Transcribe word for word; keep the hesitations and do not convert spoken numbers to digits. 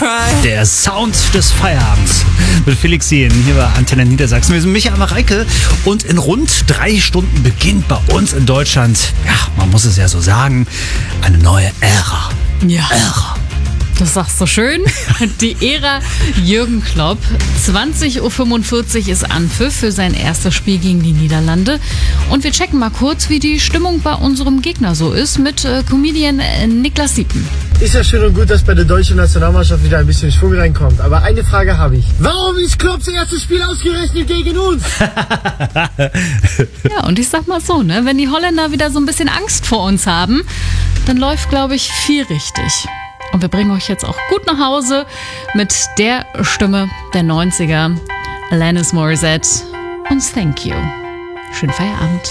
Der Sound des Feierabends mit Felix Jähn hier bei Antenne Niedersachsen. Wir sind Michael Mareike und in rund drei Stunden beginnt bei uns in Deutschland, ja, man muss es ja so sagen, eine neue Ära. Ja. Ära. Das sagst du schön. Die Ära Jürgen Klopp. zwanzig Uhr fünfundvierzig ist Anpfiff für sein erstes Spiel gegen die Niederlande. Und wir checken mal kurz, wie die Stimmung bei unserem Gegner so ist mit äh, Comedian äh, Niklas Siepen. Ist ja schön und gut, dass bei der deutschen Nationalmannschaft wieder ein bisschen Schwung reinkommt. Aber eine Frage habe ich. Warum ist Klopps erstes Spiel ausgerechnet gegen uns? Ja, und ich sag mal so, ne, wenn die Holländer wieder so ein bisschen Angst vor uns haben, dann läuft, glaube ich, viel richtig. Und wir bringen euch jetzt auch gut nach Hause mit der Stimme der neunziger, Alanis Morissette und Thank You. Schönen Feierabend.